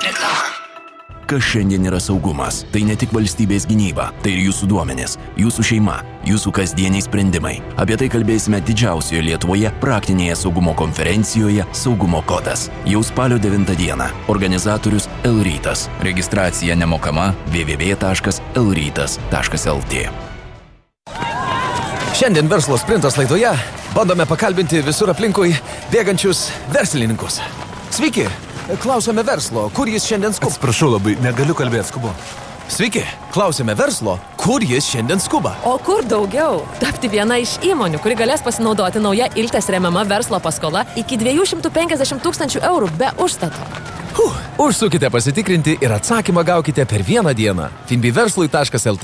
Reklama. Kas šiandien yra saugumas? Tai ne tik valstybės gynyba, tai ir jūsų duomenys, jūsų šeima, jūsų kasdieniai sprendimai. Apie tai kalbėsime didžiausioje Lietuvoje praktinėje saugumo konferencijoje Saugumo kodas. Jau spalio 9 dieną. Organizatorius L-Rytas. Registracija nemokama www.lrytas.lt. Šiandien verslo sprintas laidoje bandome pakalbinti visur aplinkui bėgančius verslininkus. Sveiki, klausome verslo, kur jis šiandien skuba? Atsiprašau labai, negaliu kalbėti, skubu. Sveiki, klausime verslo, kur jis šiandien skuba? O kur daugiau? Tapti viena iš įmonių, kuri galės pasinaudoti nauja Iltės remiama verslo paskola iki 250 000 eurų be užstato. Užsukite pasitikrinti ir atsakymą gaukite per vieną dieną. finbiverslui.lt.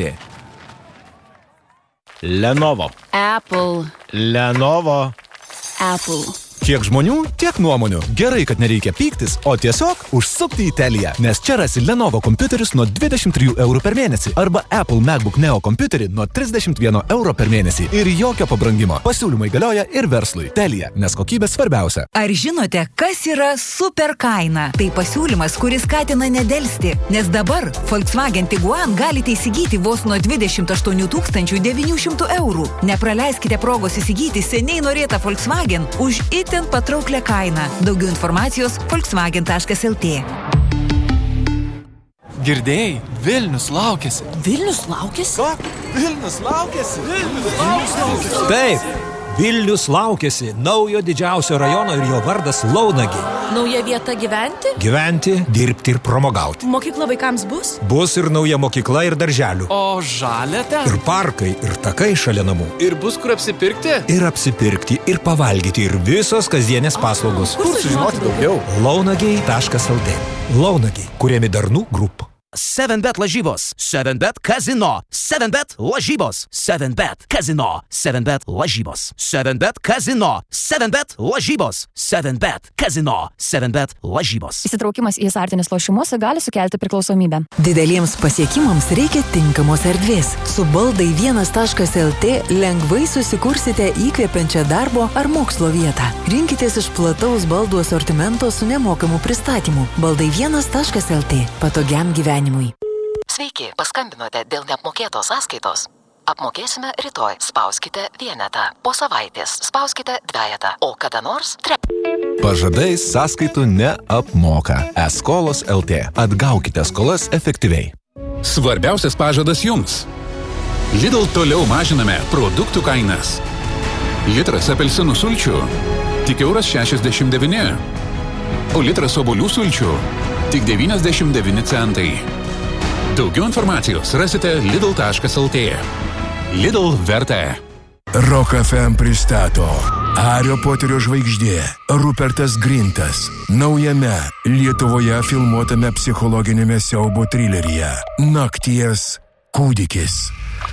Lenovo. Apple. Lenovo. Apple. Kiek žmonių, tiek nuomonių. Gerai, kad nereikia pyktis, o tiesiog užsukti į Teliją. Nes čia rasi Lenovo kompiuterius nuo 23 eurų per mėnesį arba Apple MacBook Neo kompiuterį nuo 31 euro per mėnesį. Ir jokio pabrangimo. Pasiūlymai galioja ir verslui. Telija, nes kokybė svarbiausia. Ar žinote, kas yra super kaina? Tai pasiūlymas, kuris skatina nedelsti. Nes dabar Volkswagen Tiguan galite įsigyti vos nuo 28 900 eurų. Nepraleiskite progos įsigyti seniai norėtą Volkswagen už itin patrauklę kainą. Daugiau informacijos volkswagen.lt. Girdėjai, Vilnius laukiasi. Vilnius laukiasi? Ką? Vilnius laukiasi? Taip, Vilnius laukiasi naujo didžiausio rajono ir jo vardas Launagiai. Nauja vieta gyventi? Gyventi, dirbti ir pramogauti. Mokykla vaikams bus? Bus ir nauja mokykla ir darželių. O žalia ten? Ir parkai, ir takai šalia namų. Ir bus kur apsipirkti? Ir apsipirkti, ir pavalgyti, ir visos kasdienės paslaugos. Kur sužinoti daugiau? Launagiai.lt. Launagiai, kuriami Darnų Group. 7bet lažybos, 7bet kazino, 7bet lažybos, 7bet kazino, 7bet lažybos, 7bet kazino, 7bet lažybos, 7bet kazino, 7bet lažybos. Įsitraukimas į azartinius lošimus gali sukelti priklausomybę. Dideliems pasiekimams reikia tinkamos erdvės. Su baldai1.lt lengvai susikursite įkvepiančią darbo ar mokslo vietą. Rinkitės iš plataus baldų asortimento su nemokamu pristatymu. Baldai1.lt. Patogiam gyvenimui. Sveiki, paskambinote dėl neapmokėtos sąskaitos. Apmokėsime rytoj. Spauskite vienetą. Po savaitės spauskite dvejetą. O kada nors Pažadais sąskaitų neapmoka. Eskolos LT. Atgaukite skolas efektyviai. Svarbiausias pažadas jums. Lidl toliau mažiname produktų kainas. Litras apelsinų sulčių tik €1,69. O litras obuolių sulčių tik 99 centai. Daugiau informacijos rasite lidl.lt. Lidl verta. Rock FM pristato Hario Poterio žvaigždė Rupertas Grintas naujame Lietuvoje filmuotame psichologinėme siaubo trileryje Nakties kūdikis.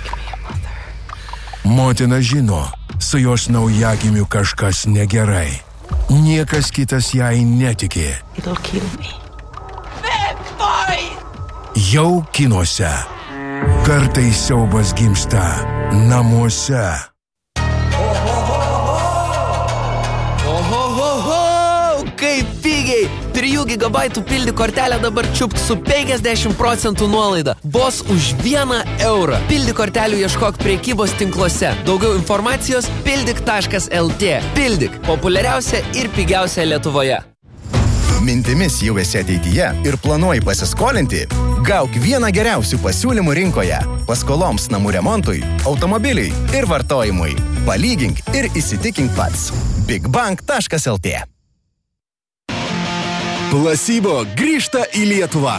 Motina žino, su jos naujagimiu kažkas negerai. Niekas kitas jai netikė. It'll kill me. Jau kinuose. Kartais siaubas gimsta namuose. Ohohoho, kaip pigiai! 3 GB pildyk kortelę dabar čiupt su 50% nuolaida. Vos už 1 eurą. Pildyk kortelių ieškok prekybos tinkluose. Daugiau informacijos pildyk.lt. Pildyk. Populiariausia ir pigiausia Lietuvoje. Mintimis jau esi ateityje ir planuoji pasiskolinti? Gauk vieną geriausių pasiūlymų rinkoje. Paskoloms namų remontui, automobiliui ir vartojimui. Palygink ir įsitikink pats. bigbank.lt. Placebo grįžta į Lietuvą.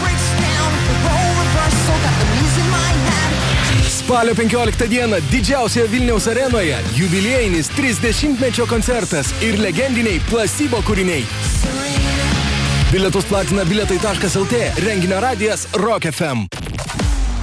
Spalio 15 dieną didžiausioje Vilniaus arenoje jubiliejinis 30-mečio koncertas ir legendiniai Placebo kūriniai. Bilietus platina bilietai.lt, renginio radijas Rock FM.